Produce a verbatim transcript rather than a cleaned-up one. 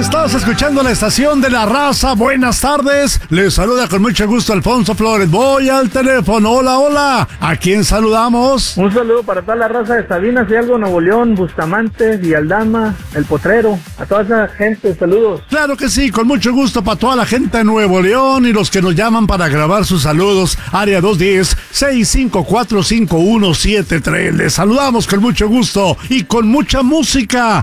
Estás escuchando la estación de la raza. Buenas tardes. Les saluda con mucho gusto Alfonso Flores. Voy al teléfono. Hola, hola. ¿A quién saludamos? Un saludo para toda la raza de Sabinas y algo, Nuevo León, Bustamante, Vialdama, El Potrero. A toda esa gente, saludos. Claro que sí, con mucho gusto para toda la gente de Nuevo León y los que nos llaman para grabar sus saludos. Área dos uno cero, seis cinco cuatro, cinco uno siete tres. Les saludamos con mucho gusto y con mucha música.